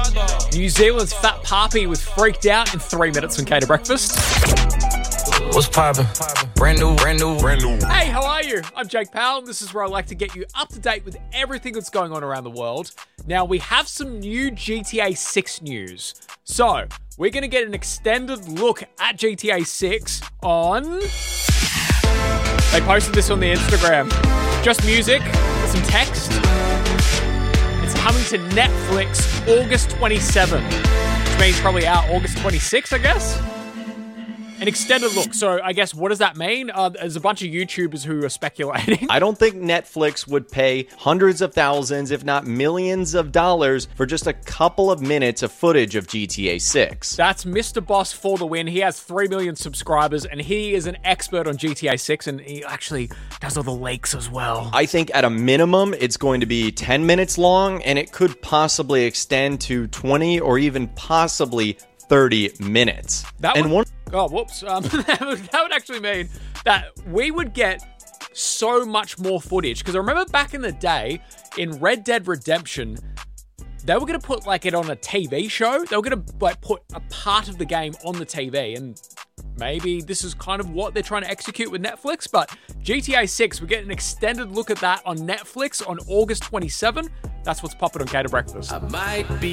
New Zealand's Fat Papi was freaked out in 3 minutes on Cater Breakfast. What's poppin'? Brand new. Hey, how are you? I'm Jake Powell, and this is where I like to get you up to date with everything that's going on around the world. Now, we have some new GTA 6 news. So, we're going to get an extended look at GTA 6 on... They posted this on the Instagram. Just music, with some text. It's coming to Netflix August 27, which means probably out August 26, I guess. An extended look. So I guess, what does that mean? There's a bunch of YouTubers who are speculating. I don't think Netflix would pay hundreds of thousands, if not millions of dollars for just a couple of minutes of footage of GTA 6. That's Mr. Boss for the win. He has 3 million subscribers, and he is an expert on GTA 6, and he actually does all the leaks as well. I think at a minimum, it's going to be 10 minutes long, and it could possibly extend to 20 or even possibly 30 minutes. That would actually mean that we would get so much more footage. Because I remember back in the day, in Red Dead Redemption, they were going to put it on a TV show. They were going to put a part of the game on the TV. And maybe this is kind of what they're trying to execute with Netflix. But GTA 6, we get an extended look at that on Netflix on August 27. That's what's popping on Cater Breakfast. I might be